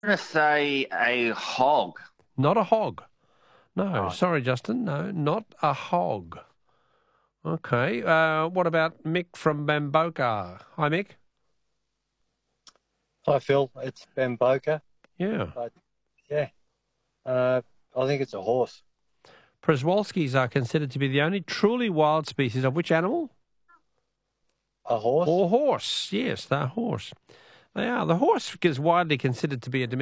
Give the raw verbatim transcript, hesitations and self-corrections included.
going to say a hog. Not a hog. No, Oh, sorry, Justin. No, not a hog. Okay. Uh, what about Mick from Bamboka? Hi, Mick. Hi, Phil. It's Ben Boker. Yeah. But, yeah, uh, I think it's a horse. Przewalskis are considered to be the only truly wild species of which animal? A horse? Or horse. Yes, they're horse. They are. The horse is widely considered to be a